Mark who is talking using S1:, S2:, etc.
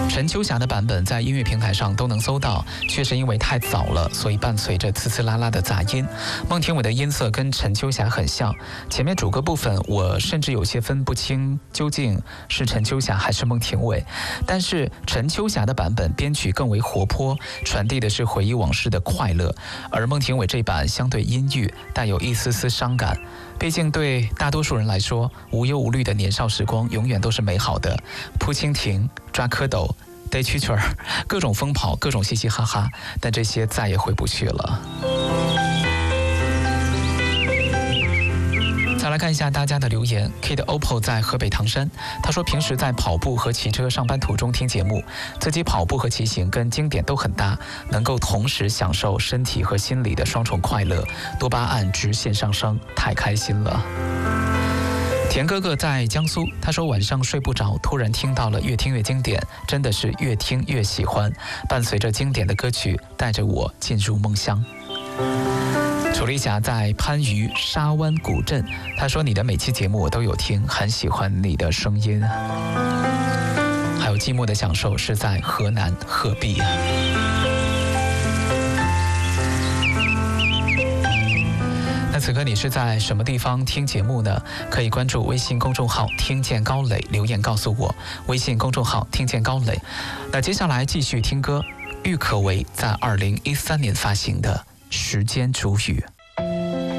S1: 陈秋霞的版本在音乐平台上都能搜到，确实因为太早了，所以伴随着呲呲啦啦的杂音。孟庭苇的音色跟陈秋霞很像，前面主歌部分我甚至有些分不清究竟是陈秋霞还是孟庭苇。但是陈秋霞的版本编曲更为活泼，传递的是回忆往事的快乐，而孟庭苇这版相对阴郁，带有一丝丝伤感。毕竟对大多数人来说，无忧无虑的年少时光永远都是美好的，扑蜻蜓、抓蝌蚪、逮蛐蛐儿，各种疯跑，各种嘻嘻哈哈，但这些再也回不去了。再来看一下大家的留言。 Kid OPPO 在河北唐山，他说平时在跑步和骑车上班途中听节目，自己跑步和骑行跟经典都很搭，能够同时享受身体和心理的双重快乐，多巴胺直线上升，太开心了。田哥哥在江苏，他说晚上睡不着，突然听到了越听越经典，真的是越听越喜欢，伴随着经典的歌曲，带着我进入梦乡。楚丽霞在番禺沙湾古镇，她说你的每期节目我都有听，很喜欢你的声音。还有寂寞的享受是在河南鹤壁。那此刻你是在什么地方听节目呢？可以关注微信公众号听见高磊，留言告诉我。微信公众号听见高磊。那接下来继续听歌，郁可唯在2013年发行的《时间煮雨》。